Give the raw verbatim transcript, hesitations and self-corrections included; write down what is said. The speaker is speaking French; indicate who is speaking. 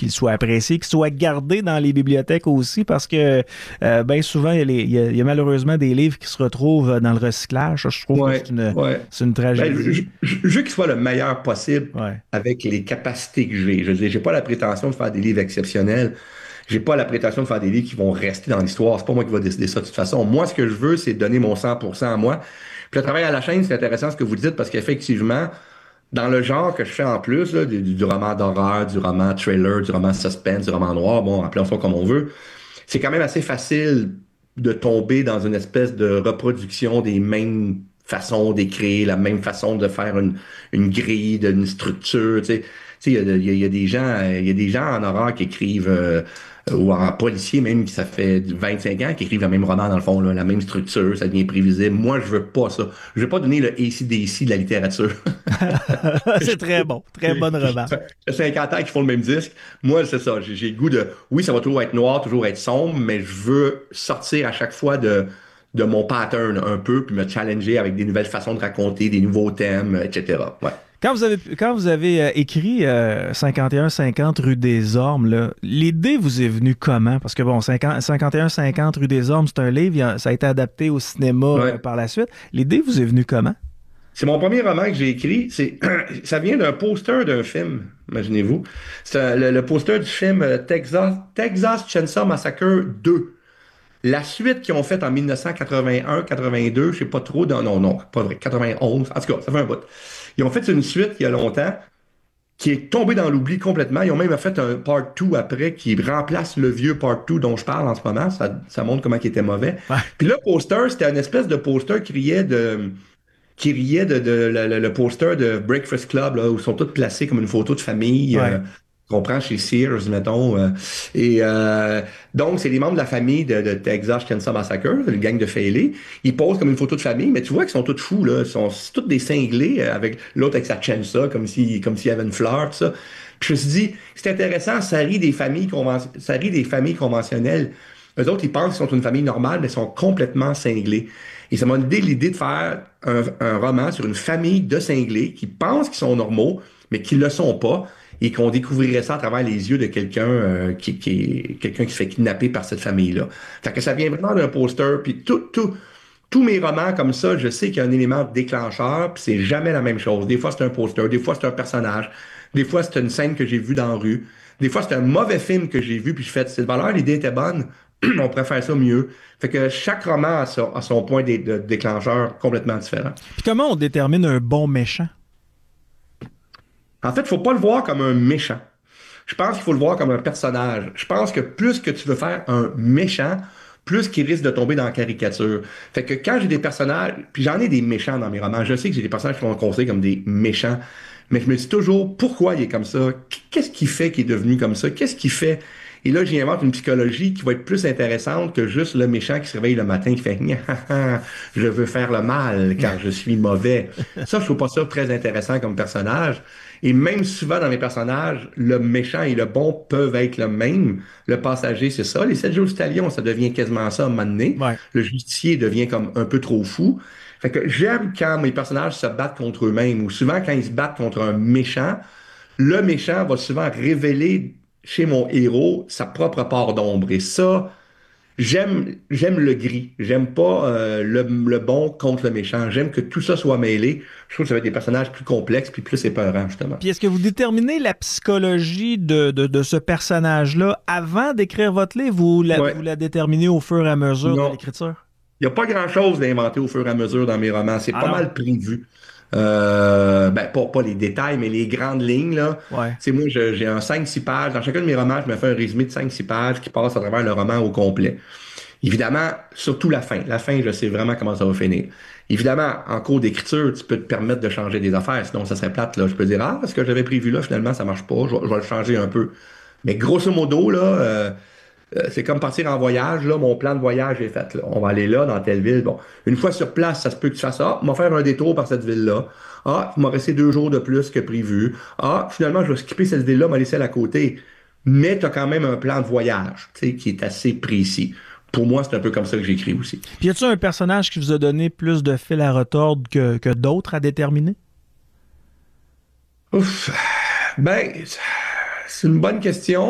Speaker 1: qu'il soit apprécié, qu'il soit gardé dans les bibliothèques aussi, parce que euh, bien souvent, il y, a les, il, y a, il y a malheureusement des livres qui se retrouvent dans le recyclage. Je trouve que
Speaker 2: Ouais,
Speaker 1: c'est une,
Speaker 2: ouais.
Speaker 1: c'est une
Speaker 2: Ben, je,
Speaker 1: tragédie.
Speaker 2: je- je veux qu'il soit le meilleur possible
Speaker 1: Ouais.
Speaker 2: avec les capacités que j'ai. Je veux dire, j'ai pas la prétention de faire des livres exceptionnels. J'ai pas la prétention de faire des livres qui vont rester dans l'histoire. C'est pas moi qui va décider ça de toute façon. Moi, ce que je veux, c'est donner mon cent pour cent à moi. Puis le travail à la chaîne, c'est intéressant ce que vous dites parce qu'effectivement, dans le genre que je fais en plus, là, du, du roman d'horreur, du roman thriller, du roman suspense, du roman noir, bon, appelons ça comme on veut, c'est quand même assez facile de tomber dans une espèce de reproduction des mêmes façons d'écrire, la même façon de faire une, une grille, d'une structure, tu sais. Tu sais, il y a, il y a- il y a des gens, euh, il y a des gens en horreur qui écrivent, euh, ou en policier même, qui ça fait vingt-cinq ans, qui écrivent le même roman dans le fond, là, la même structure, ça devient prévisible. Moi, je veux pas ça. Je veux pas donner le A C D C de la littérature.
Speaker 1: C'est très bon. Très bonne remarque.
Speaker 2: Ça fait cinquante ans qu'ils font le même disque. Moi, c'est ça. J'ai j'ai le goût de. Oui, ça va toujours être noir, toujours être sombre, mais je veux sortir à chaque fois de, de mon pattern un peu, puis me challenger avec des nouvelles façons de raconter, des nouveaux thèmes, et cetera. Ouais.
Speaker 1: Quand vous avez, quand vous avez euh, écrit euh, cinquante et un cinquante rue des Ormes, là, l'idée vous est venue comment? Parce que bon, cinquante, cinquante et un cinquante rue des Ormes, c'est un livre, il a- ça a été adapté au cinéma euh,
Speaker 2: Ouais.
Speaker 1: par la suite. L'idée vous est venue comment?
Speaker 2: C'est mon premier roman que j'ai écrit. C'est, ça vient d'un poster d'un film, imaginez-vous. C'est un- le, le poster du film euh, Texas, Texas Chainsaw Massacre deux. La suite qu'ils ont faite en mille neuf cent quatre-vingt-un, quatre-vingt-deux, je sais pas trop, dans- non, non, pas vrai, quatre-vingt-onze, en tout cas, ça fait un bout. Ils ont fait une suite il y a longtemps qui est tombée dans l'oubli complètement. Ils ont même fait un part deux après qui remplace le vieux part deux dont je parle en ce moment. Ça, ça montre comment il était mauvais.
Speaker 1: Ouais.
Speaker 2: Puis le poster, c'était une espèce de poster qui riait de, qui riait de, de- le, le- le poster de Breakfast Club, là, où ils sont tous placés comme une photo de famille, euh,
Speaker 1: Ouais.
Speaker 2: qu'on prend chez Sears, mettons. euh. et euh, donc, c'est les membres de la famille de, de Texas Chainsaw Massacre, le gang de Failey. Ils posent comme une photo de famille, mais tu vois qu'ils sont tous fous, là. Ils sont c'est tous des cinglés, euh, avec l'autre avec sa chainsaw, comme si, comme s'il y avait une fleur, tout ça. Puis je me suis dit, c'est intéressant, ça rit des familles conven- ça rit des familles conventionnelles. Eux autres, ils pensent qu'ils sont une famille normale, mais ils sont complètement cinglés. Et ça m'a donné l'idée de faire un, un roman sur une famille de cinglés qui pensent qu'ils sont normaux, mais qui ne le sont pas, et qu'on découvrirait ça à travers les yeux de quelqu'un euh, qui, qui est quelqu'un qui se fait kidnapper par cette famille-là. Fait que ça vient vraiment d'un poster, puis tout, tout, tous mes romans comme ça, je sais qu'il y a un élément déclencheur, puis c'est jamais la même chose. Des fois, c'est un poster, des fois, c'est un personnage, des fois, c'est une scène que j'ai vue dans la rue, des fois, c'est un mauvais film que j'ai vu, puis je fais, c'est de valeur, l'idée était bonne, on pourrait faire ça mieux. Fait que chaque roman a son, a son point de, de déclencheur complètement différent.
Speaker 1: Puis comment on détermine un bon méchant?
Speaker 2: En fait, il faut pas le voir comme un méchant. Je pense qu'il faut le voir comme un personnage. Je pense que plus que tu veux faire un méchant, plus qu'il risque de tomber dans la caricature. Fait que quand j'ai des personnages, puis j'en ai des méchants dans mes romans, je sais que j'ai des personnages qui sont considérés comme des méchants, mais je me dis toujours pourquoi il est comme ça? Qu'est-ce qui fait qu'il est devenu comme ça? Qu'est-ce qui fait? Et là, j'invente une psychologie qui va être plus intéressante que juste le méchant qui se réveille le matin qui fait je veux faire le mal car je suis mauvais. Ça, je trouve pas ça très intéressant comme personnage. Et même souvent dans mes personnages, le méchant et le bon peuvent être le même. Le passager, c'est ça. Les sept jours du talion, ça devient quasiment ça à un moment donné.
Speaker 1: Ouais.
Speaker 2: Le justicier devient comme un peu trop fou. Fait que j'aime quand mes personnages se battent contre eux-mêmes, ou souvent quand ils se battent contre un méchant, le méchant va souvent révéler chez mon héros sa propre part d'ombre. Et ça, j'aime, j'aime le gris. J'aime pas euh, le, le bon contre le méchant. J'aime que tout ça soit mêlé. Je trouve que ça va être des personnages plus complexes puis plus épeurants, justement.
Speaker 1: Puis est-ce que vous déterminez la psychologie de, de, de ce personnage-là avant d'écrire votre livre ou la,
Speaker 2: Ouais.
Speaker 1: vous la déterminez au fur et à mesure de
Speaker 2: Non.
Speaker 1: l'écriture?
Speaker 2: Il n'y a pas grand-chose d'inventé au fur et à mesure dans mes romans. C'est
Speaker 1: Ah
Speaker 2: pas
Speaker 1: non?
Speaker 2: mal prévu. Euh, ben, pas, pas les détails, mais les grandes lignes, là.
Speaker 1: Ouais.
Speaker 2: Tu sais, moi, je- j'ai un cinq six pages. Dans chacun de mes romans, je me fais un résumé de cinq six pages qui passe à travers le roman au complet. Évidemment, surtout la fin. La fin, je sais vraiment comment ça va finir. Évidemment, en cours d'écriture, tu peux te permettre de changer des affaires, sinon ça serait plate, là. Je peux dire, ah, ce que j'avais prévu là, finalement, ça marche pas, je vais, je vais le changer un peu. Mais grosso modo, là, euh, euh, c'est comme partir en voyage, là, mon plan de voyage est fait, là. On va aller là, dans telle ville. Bon, une fois sur place, ça se peut que tu fasses, ah, on va faire un détour par cette ville-là. Ah, il m'a resté deux jours de plus que prévu. Ah, finalement, je vais skipper cette ville-là, m'a laissé à la côté. Mais tu as quand même un plan de voyage, tu sais, qui est assez précis. Pour moi, c'est un peu comme ça que j'écris aussi.
Speaker 1: Puis y a-t-il un personnage qui vous a donné plus de fil à retordre que, que d'autres à déterminer?
Speaker 2: Ouf. Ben, c'est une bonne question.